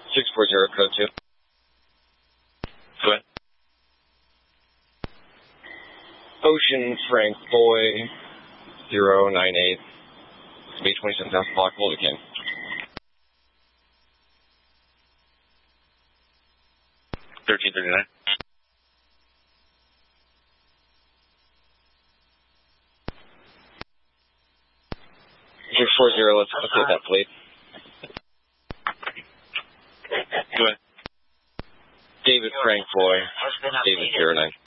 640, code 2. Go ahead. Ocean Frank Boy 098. Speed 27,000 block, Boulder King. $13.39. 640, let's update that plate. Go ahead. David Frank Boy, David 09.